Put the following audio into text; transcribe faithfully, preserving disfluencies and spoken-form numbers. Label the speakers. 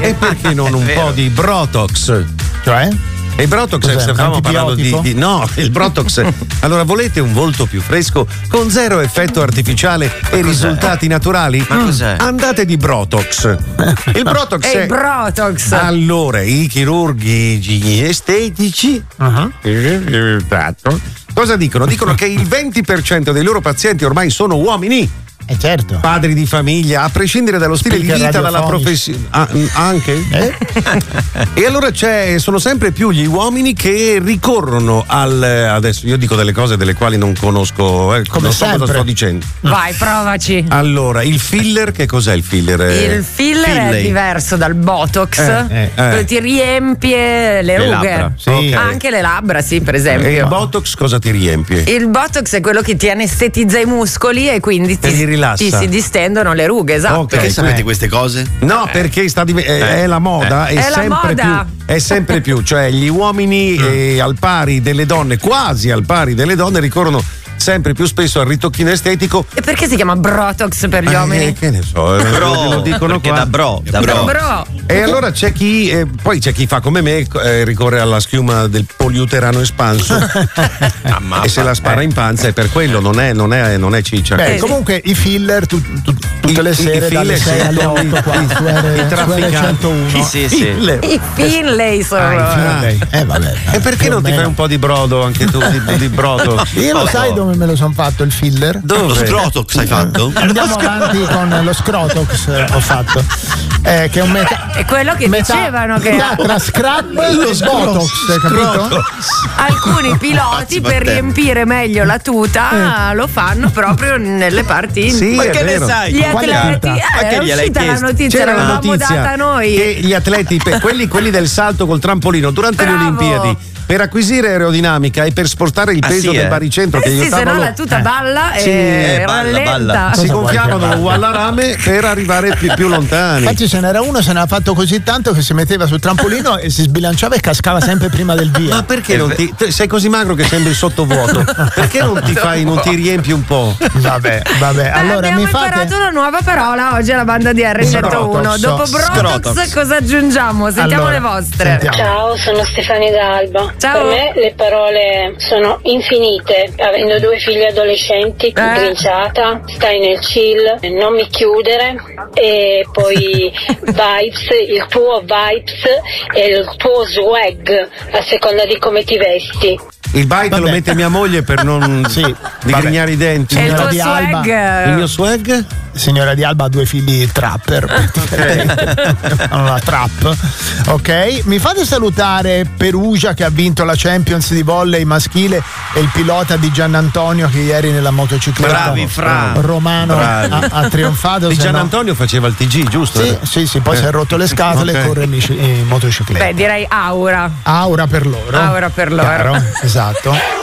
Speaker 1: E perché non un po' di Brotox?
Speaker 2: Cioè?
Speaker 1: E il Brotox,
Speaker 2: Cos'è,
Speaker 1: stavamo parlando di, di. No, il Brotox. Allora, volete un volto più fresco con zero effetto artificiale e risultati naturali?
Speaker 3: Ma cos'è?
Speaker 1: Andate di Brotox. Il Brotox
Speaker 4: E
Speaker 1: è.
Speaker 4: il Brotox.
Speaker 1: Allora, i chirurghi estetici.
Speaker 2: Uh-huh.
Speaker 1: Cosa dicono? Dicono che il venti per cento dei loro pazienti ormai sono uomini.
Speaker 2: Eh certo.
Speaker 1: Padri di famiglia, a prescindere dallo stile
Speaker 2: Speaker
Speaker 1: di vita, dalla
Speaker 2: radiofonici.
Speaker 1: professione. Ah, anche?
Speaker 2: Eh?
Speaker 1: E allora c'è, sono sempre più gli uomini che ricorrono al. Adesso io dico delle cose delle quali non conosco, eh,
Speaker 2: Come
Speaker 1: non so cosa
Speaker 2: sempre.
Speaker 1: sto dicendo.
Speaker 4: Vai, provaci.
Speaker 1: Allora, il filler, che cos'è il filler?
Speaker 4: Il filler
Speaker 1: Filley.
Speaker 4: è diverso dal Botox,
Speaker 1: Eh, eh, eh.
Speaker 4: ti riempie le,
Speaker 3: Le
Speaker 4: rughe.
Speaker 3: labbra,
Speaker 1: sì.
Speaker 4: Ok.
Speaker 1: Ok.
Speaker 4: Anche le labbra, sì, per
Speaker 1: E
Speaker 4: esempio.
Speaker 1: il Botox cosa ti riempie?
Speaker 4: Il Botox è quello che ti anestetizza i muscoli e quindi
Speaker 1: Te
Speaker 4: ti,
Speaker 1: li rilassa.
Speaker 4: ti si distendono le rughe, esatto.
Speaker 1: Ok.
Speaker 3: Perché sapete
Speaker 1: Eh.
Speaker 3: queste cose?
Speaker 1: No, perché sta div- è, è la moda, è,
Speaker 4: È la
Speaker 1: sempre
Speaker 4: moda.
Speaker 1: più. È sempre più, cioè gli uomini eh, al pari delle donne, quasi al pari delle donne, ricorrono sempre più spesso al ritocchino estetico.
Speaker 4: E perché si chiama Brotox per gli
Speaker 1: Eh,
Speaker 4: uomini?
Speaker 1: che ne so, eh,
Speaker 3: Bro,
Speaker 1: lo dicono
Speaker 3: perché
Speaker 1: qua.
Speaker 3: da bro, da
Speaker 4: Bro.
Speaker 3: bro.
Speaker 1: E allora c'è chi, eh, poi c'è chi fa come me, eh, ricorre alla schiuma del poliuterano espanso
Speaker 3: Mamma.
Speaker 1: e se la spara in panza, e per quello non è, non è, non è ciccia.
Speaker 2: Beh,
Speaker 4: Eh,
Speaker 2: comunque i filler tu- tu- tutte
Speaker 1: I-
Speaker 2: le
Speaker 1: i
Speaker 2: sere
Speaker 1: filler,
Speaker 2: dalle sei
Speaker 1: sì,
Speaker 2: alle
Speaker 1: i-
Speaker 2: otto qua
Speaker 1: i-
Speaker 2: su
Speaker 1: i
Speaker 2: R
Speaker 1: trafficanti.
Speaker 2: centouno.
Speaker 3: Sì, sì.
Speaker 1: Filler.
Speaker 4: I Finlay sono.
Speaker 2: Ah, i Finlay. Eh vabbè.
Speaker 1: E perché
Speaker 2: più o
Speaker 1: non ti
Speaker 2: meno.
Speaker 1: fai un po' di brodo anche tu, di, di brodo?
Speaker 2: Io lo sai dove me lo sono fatto il filler?
Speaker 3: Lo
Speaker 1: Dove?
Speaker 3: scrotox hai fatto?
Speaker 2: Andiamo avanti con lo scrotox, eh, ho fatto. Eh, che è un meta-
Speaker 4: È quello che
Speaker 2: metà,
Speaker 4: dicevano che
Speaker 2: metà tra scrub e botox, hai capito?
Speaker 4: alcuni piloti per riempire meglio la tuta lo fanno proprio nelle parti
Speaker 1: Sì,
Speaker 3: Ma
Speaker 1: è
Speaker 3: che ne
Speaker 1: vero.
Speaker 3: sai?
Speaker 4: Gli
Speaker 2: Quale
Speaker 4: atleti,
Speaker 2: tuta?
Speaker 4: eh,
Speaker 3: Ma che
Speaker 4: è
Speaker 3: gliel'hai
Speaker 4: uscita la
Speaker 3: chiesto?
Speaker 4: notizia,
Speaker 1: C'era la
Speaker 4: l'avevamo data
Speaker 1: notizia
Speaker 4: noi.
Speaker 1: che gli atleti, per- quelli, quelli del salto col trampolino durante
Speaker 4: Bravo.
Speaker 1: le Olimpiadi, per acquisire aerodinamica e per spostare il
Speaker 3: Ah,
Speaker 1: peso
Speaker 3: sì,
Speaker 1: del
Speaker 3: eh?
Speaker 1: baricentro
Speaker 4: Eh
Speaker 1: che
Speaker 4: sì,
Speaker 1: gli
Speaker 4: se no
Speaker 1: ottavano,
Speaker 4: la tuta balla
Speaker 1: Sì,
Speaker 4: e
Speaker 3: eh, balla,
Speaker 4: rallenta.
Speaker 3: balla.
Speaker 1: si
Speaker 2: Cosa vuoi
Speaker 1: gonfiavano
Speaker 2: che
Speaker 1: uguale rame per arrivare più, più lontani.
Speaker 2: Infatti ce n'era uno, se ne ha fatto così tanto che si metteva sul trampolino e si sbilanciava e cascava sempre prima del via.
Speaker 1: Ma perché non ti. te- Sei così magro che sembri sottovuoto? Perché non ti fai, non ti riempi un po'?
Speaker 2: Vabbè, vabbè.
Speaker 4: Eh,
Speaker 2: Allora
Speaker 4: abbiamo
Speaker 2: mi
Speaker 4: imparato
Speaker 2: fate
Speaker 4: una nuova parola oggi alla banda di R centouno.
Speaker 2: Scrotox.
Speaker 4: Dopo Brotox
Speaker 3: Scrotox.
Speaker 4: cosa aggiungiamo? Sentiamo
Speaker 2: Allora,
Speaker 4: le vostre.
Speaker 2: sentiamo.
Speaker 5: Ciao, sono Stefania D'Alba.
Speaker 4: Ciao.
Speaker 5: Per me le parole sono infinite. Avendo due figli adolescenti, grinciata, stai nel chill, non mi chiudere, e poi vibes, il tuo vibes e il tuo swag a seconda di come ti vesti.
Speaker 1: Il bite
Speaker 2: Vabbè.
Speaker 1: lo mette mia moglie per non
Speaker 2: Sì,
Speaker 1: digrignare i denti.
Speaker 4: E il
Speaker 2: Signora
Speaker 4: tuo
Speaker 2: di Alba.
Speaker 4: swag.
Speaker 1: Il mio swag?
Speaker 2: Signora Di Alba ha due figli trapper. Fanno la trap. Ok, mi fate salutare Perugia che ha vinto la Champions di volley maschile e il pilota di Giannantonio che ieri nella motocicletta
Speaker 3: Bravi, Fra.
Speaker 2: romano
Speaker 1: Bravi.
Speaker 2: ha, ha trionfato.
Speaker 1: Di
Speaker 2: se
Speaker 1: Gian
Speaker 2: no-
Speaker 1: Antonio faceva il T G, giusto?
Speaker 2: Sì, sì, sì, poi
Speaker 1: Eh.
Speaker 2: si è rotto le scatole
Speaker 1: Ok.
Speaker 2: e corre in, bici- in motocicletta.
Speaker 4: Beh, direi aura.
Speaker 2: Aura per loro.
Speaker 4: Aura per loro.
Speaker 2: Chiaro, esatto.